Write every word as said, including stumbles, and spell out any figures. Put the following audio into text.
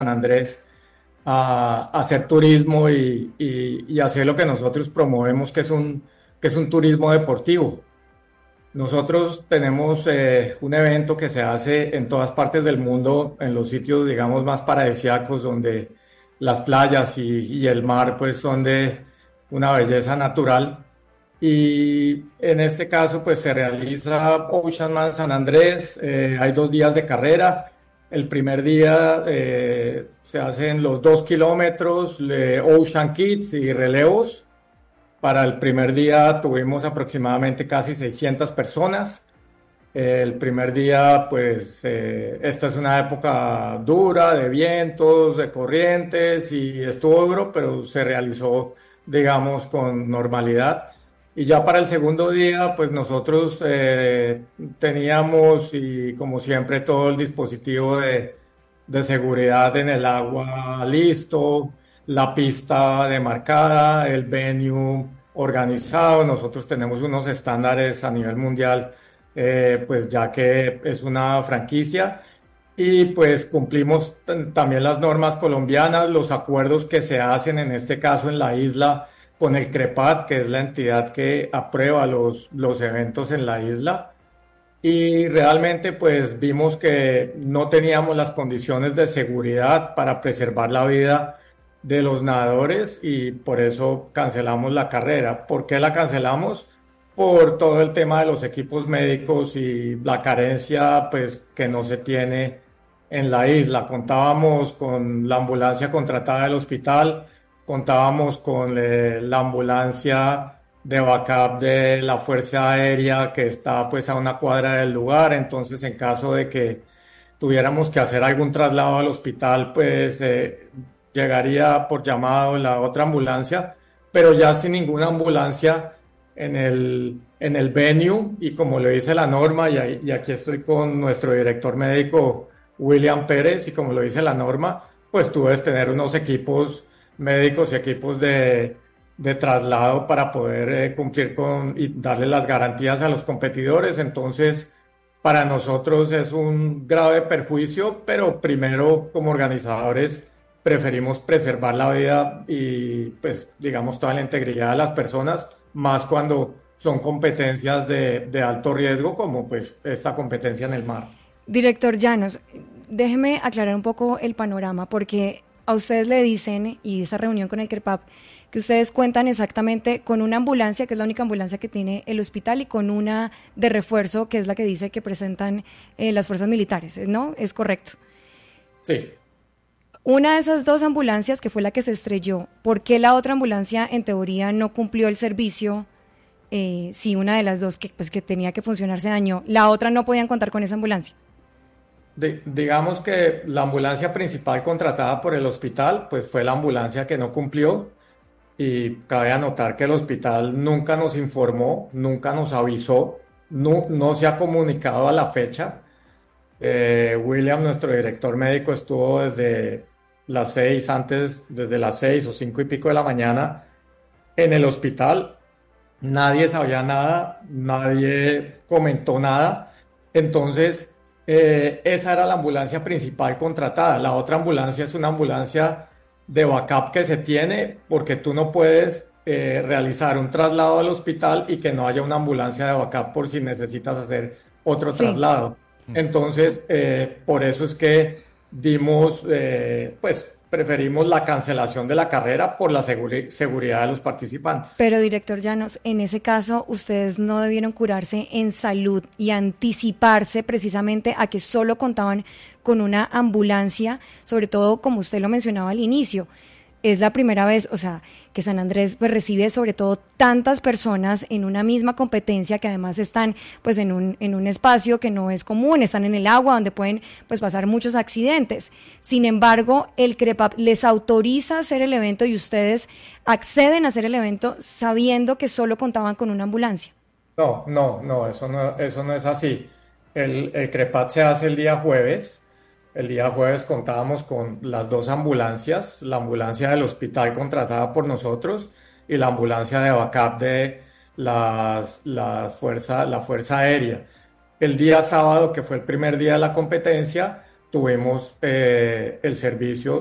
Andrés a, a hacer turismo y, y, y hacer lo que nosotros promovemos, que es un, que es un turismo deportivo. Nosotros tenemos eh, un evento que se hace en todas partes del mundo, en los sitios, digamos, más paradisíacos, donde las playas y, y el mar, pues, son de una belleza natural. Y en este caso, pues, se realiza Oceanman San Andrés. Eh, hay dos días de carrera. El primer día eh, se hacen los dos kilómetros de Ocean Kids y relevos. Para el primer día tuvimos aproximadamente casi seiscientas personas. Eh, el primer día, pues, eh, esta es una época dura de vientos, de corrientes y estuvo duro, pero se realizó, digamos, con normalidad. Y ya para el segundo día, pues nosotros eh, teníamos, y como siempre, todo el dispositivo de, de seguridad en el agua listo, la pista demarcada, el venue organizado. Nosotros tenemos unos estándares a nivel mundial, eh, pues ya que es una franquicia y pues cumplimos t- también las normas colombianas, los acuerdos que se hacen en este caso en la isla con el CREPAT, que es la entidad que aprueba los, los eventos en la isla. Y realmente pues vimos que no teníamos las condiciones de seguridad para preservar la vida de los nadadores y por eso cancelamos la carrera. ¿Por qué la cancelamos? Por todo el tema de los equipos médicos y la carencia pues que no se tiene en la isla. Contábamos con la ambulancia contratada del hospital, contábamos con eh, la ambulancia de backup de la Fuerza Aérea que está pues a una cuadra del lugar. Entonces en caso de que tuviéramos que hacer algún traslado al hospital, pues eh, llegaría por llamado la otra ambulancia, pero ya sin ninguna ambulancia en el, en el venue. Y como le dice la norma, y, ahí- y aquí estoy con nuestro director médico William Pérez, y como lo dice la norma, pues tú debes tener unos equipos médicos y equipos de, de traslado para poder eh, cumplir con y darle las garantías a los competidores. Entonces, para nosotros es un grave perjuicio, pero primero como organizadores preferimos preservar la vida y pues digamos toda la integridad de las personas, más cuando son competencias de, de alto riesgo como pues esta competencia en el mar. Director Llanos, déjeme aclarar un poco el panorama, porque a ustedes le dicen, y esa reunión con el CREPAP, que ustedes cuentan exactamente con una ambulancia, que es la única ambulancia que tiene el hospital, y con una de refuerzo, que es la que dice que presentan eh, las fuerzas militares, ¿no? Es correcto. Sí. Una de esas dos ambulancias, que fue la que se estrelló, ¿por qué la otra ambulancia, en teoría, no cumplió el servicio? Eh, si una de las dos que, pues, que tenía que funcionar se dañó, la otra no podían contar con esa ambulancia. Di- digamos que la ambulancia principal contratada por el hospital, pues fue la ambulancia que no cumplió. Y cabe anotar que el hospital nunca nos informó, nunca nos avisó, no, no se ha comunicado a la fecha. Eh, William, nuestro director médico, estuvo desde las seis, antes, desde las seis o cinco y pico de la mañana en el hospital. Nadie sabía nada, nadie comentó nada. Entonces, eh, esa era la ambulancia principal contratada. La otra ambulancia es una ambulancia de backup que se tiene porque tú no puedes eh, realizar un traslado al hospital y que no haya una ambulancia de backup por si necesitas hacer otro Sí. traslado. Entonces, eh, por eso es que dimos, eh, pues preferimos la cancelación de la carrera por la seguri- seguridad de los participantes. Pero, director Llanos, en ese caso, ustedes no debieron curarse en salud y anticiparse precisamente a que solo contaban con una ambulancia, sobre todo como usted lo mencionaba al inicio. Es la primera vez, o sea, que San Andrés pues recibe sobre todo tantas personas en una misma competencia, que además están pues en un, en un espacio que no es común, están en el agua donde pueden pues pasar muchos accidentes. Sin embargo, el CREPAP les autoriza a hacer el evento y ustedes acceden a hacer el evento sabiendo que solo contaban con una ambulancia. No, no, no, eso no, eso no es así. El, el CREPAT se hace el día jueves. El día jueves contábamos con las dos ambulancias, la ambulancia del hospital contratada por nosotros y la ambulancia de backup de las, las fuerza, la Fuerza Aérea. El día sábado, que fue el primer día de la competencia, tuvimos eh, el servicio